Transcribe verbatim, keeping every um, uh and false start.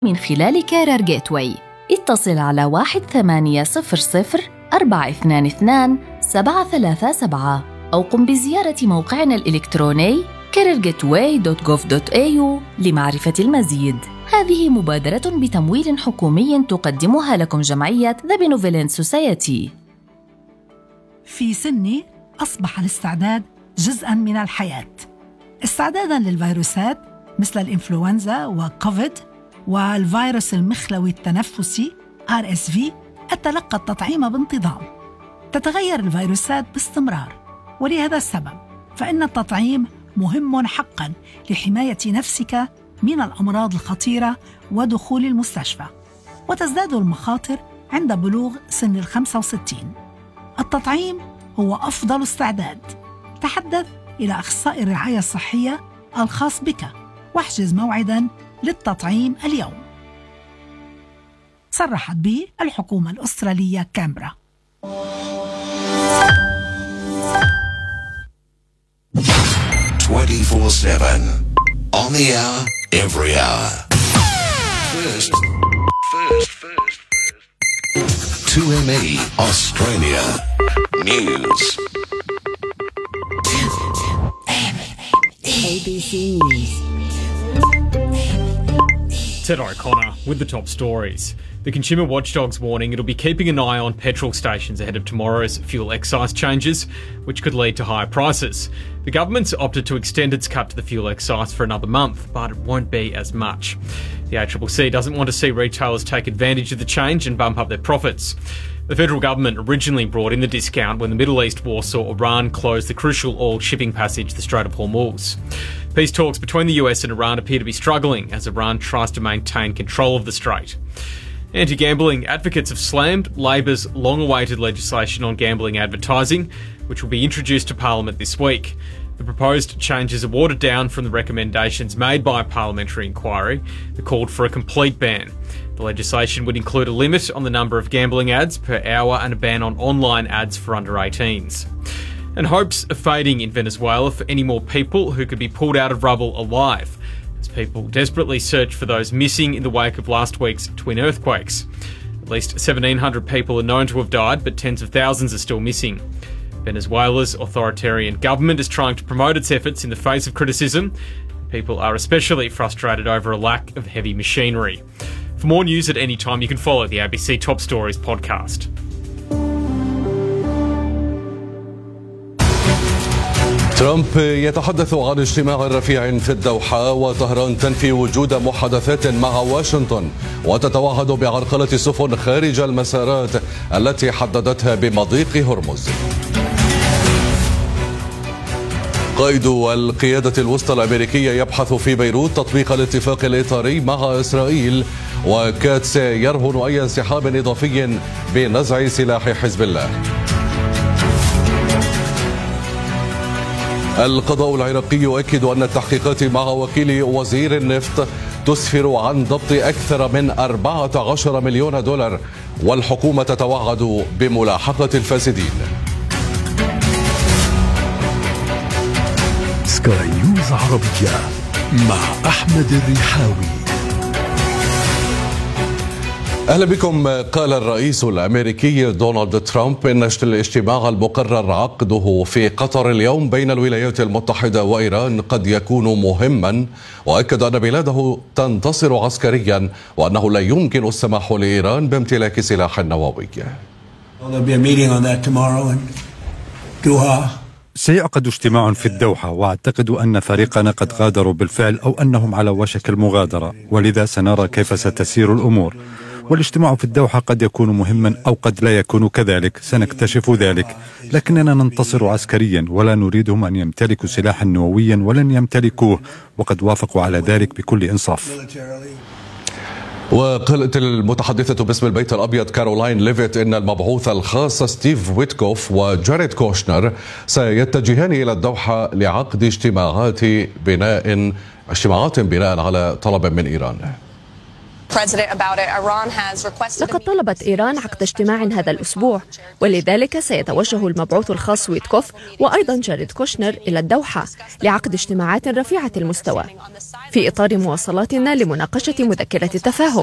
من خلال كارير جيت واي. اتصل على واحد ثمانية صفر صفر أربعة اثنان اثنان سبعة ثلاثة سبعة أو قم بزيارة موقعنا الإلكتروني كارير جيت واي دوت جوف دوت إيه يو لمعرفة المزيد. هذه مبادرة بتمويل حكومي تقدمها لكم جمعية The Benevolent Society. في سني أصبح الاستعداد جزءاً من الحياة، استعداداً للفيروسات مثل الإنفلونزا وكوفيد والفيروس المخلوي التنفسي آر إس في. أتلقى التطعيم بانتظام. تتغير الفيروسات باستمرار، ولهذا السبب فإن التطعيم مهم حقاً لحماية نفسك من الأمراض الخطيرة ودخول المستشفى، وتزداد المخاطر عند بلوغ سن الخمسة وستين. التطعيم هو أفضل استعداد. تحدث إلى أخصائي الرعاية الصحية الخاص بك واحجز موعداً للتطعيم اليوم. صرحت به الحكومة الأسترالية كامبرا. twenty-four seven on the hour, every hour. First, first, first, first. two M E Australia News. A B C News. Ted O'Connor with the top stories. The Consumer Watchdog's warning it'll be keeping an eye on petrol stations ahead of tomorrow's fuel excise changes, which could lead to higher prices. The government's opted to extend its cut to the fuel excise for another month, but it won't be as much. The A C C C doesn't want to see retailers take advantage of the change and bump up their profits. The federal government originally brought in the discount when the Middle East war saw Iran close the crucial oil shipping passage, the Strait of Hormuz. Peace talks between the U S and Iran appear to be struggling as Iran tries to maintain control of the strait. Anti-gambling advocates have slammed Labor's long-awaited legislation on gambling advertising, which will be introduced to Parliament this week. The proposed changes are watered down from the recommendations made by a parliamentary inquiry that called for a complete ban. The legislation would include a limit on the number of gambling ads per hour and a ban on online ads for under eighteens. And hopes are fading in Venezuela for any more people who could be pulled out of rubble alive, as people desperately search for those missing in the wake of last week's twin earthquakes. At least seventeen hundred people are known to have died, but tens of thousands are still missing. Venezuela's authoritarian government is trying to promote its efforts in the face of criticism. People are especially frustrated over a lack of heavy machinery. For more news at any time, you can follow the A B C Top Stories podcast. ترامب يتحدث عن اجتماع رفيع في الدوحة، وطهران تنفي وجود محادثات مع واشنطن وتتوعد بعرقلة السفن خارج المسارات التي حددتها بمضيق هرمز. قائد القيادة الوسطى الأمريكية يبحث في بيروت تطبيق الاتفاق الإطاري مع إسرائيل، وكاتس يرهن أي انسحاب إضافي بنزع سلاح حزب الله. القضاء العراقي يؤكد أن التحقيقات مع وكيل وزير النفط تسفر عن ضبط أكثر من أربعة عشر مليون دولار، والحكومة تتوعد بملاحقة الفاسدين. سكاي نيوز عربية مع أحمد الريحاوي. أهلا بكم. قال الرئيس الأمريكي دونالد ترامب إن الاجتماع المقرر عقده في قطر اليوم بين الولايات المتحدة وإيران قد يكون مهما، وأكد أن بلاده تنتصر عسكريا وأنه لا يمكن السماح لإيران بامتلاك سلاح نووي. سيعقد اجتماع في الدوحة، وأعتقد أن فريقنا قد غادروا بالفعل أو أنهم على وشك المغادرة، ولذا سنرى كيف ستسير الأمور. والاجتماع في الدوحة قد يكون مهما أو قد لا يكون كذلك، سنكتشف ذلك، لكننا ننتصر عسكريا ولا نريدهم أن يمتلكوا سلاحا نوويا ولن يمتلكوه، وقد وافقوا على ذلك بكل إنصاف. وقالت المتحدثة باسم البيت الأبيض كارولاين ليفيت إن المبعوث الخاص ستيف ويتكوف وجاريد كوشنر سيتجهان إلى الدوحة لعقد اجتماعات بناء اجتماعات بناء على طلب من إيران. لقد طلبت إيران عقد اجتماع هذا الأسبوع، ولذلك سيتوجه المبعوث الخاص ويتكوف وأيضا جاريد كوشنر إلى الدوحة لعقد اجتماعات رفيعة المستوى في إطار مواصلاتنا لمناقشة مذكرة التفاهم.